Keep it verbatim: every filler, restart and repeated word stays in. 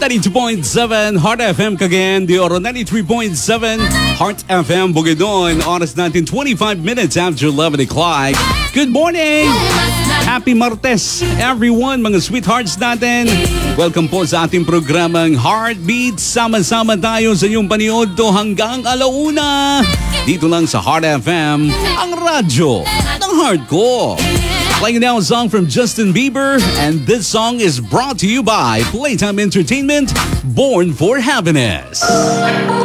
ninety-two point seven Heart F M Cagayan de Oro, ninety-three point seven Heart F M Bukidnon. Oras natin twenty-five minutes after eleven o'clock. Good morning! Happy Martes, everyone, mga sweethearts natin. Welcome po sa ating programang Heartbeat. Sama-sama tayo sa iyong paniod to hanggang alauna. Dito lang sa Heart F M, ang radyo ng heart ko. Playing now a song from Justin Bieber, and this song is brought to you by Playtime Entertainment, Born for Happiness.